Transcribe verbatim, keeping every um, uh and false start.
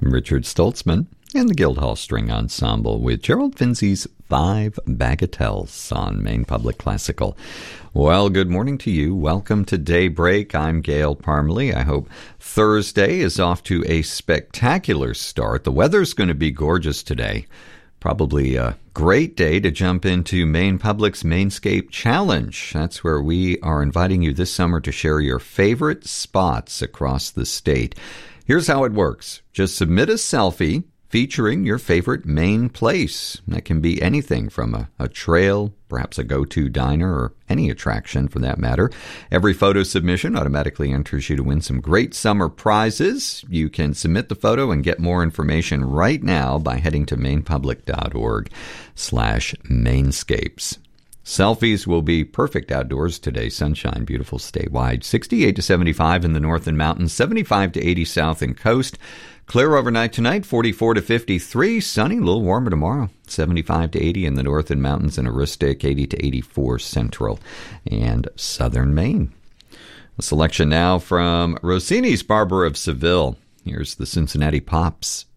Richard Stoltzman and the Guildhall String Ensemble with Gerald Finzi's Five Bagatelles on Maine Public Classical. Well, good morning to you. Welcome to Daybreak. I'm Gail Parmalee. I hope Thursday is off to a spectacular start. The weather's going to be gorgeous today. Probably a great day to jump into Maine Public's Mainscape Challenge. That's where we are inviting you this summer to share your favorite spots across the state. Here's how it works. Just submit a selfie featuring your favorite Maine place. That can be anything from a, a trail, perhaps a go-to diner, or any attraction for that matter. Every photo submission automatically enters you to win some great summer prizes. You can submit the photo and get more information right now by heading to mainepublic.org slash mainscapes. Selfies will be perfect outdoors today. Sunshine, beautiful statewide. sixty-eight to seventy-five in the north and mountains, seventy-five to eighty south and coast. Clear overnight tonight, forty-four to fifty-three. Sunny, a little warmer tomorrow, seventy-five to eighty in the north and mountains and Aristic, eighty to eighty-four central and southern Maine. A selection now from Rossini's Barber of Seville. Here's the Cincinnati Pops.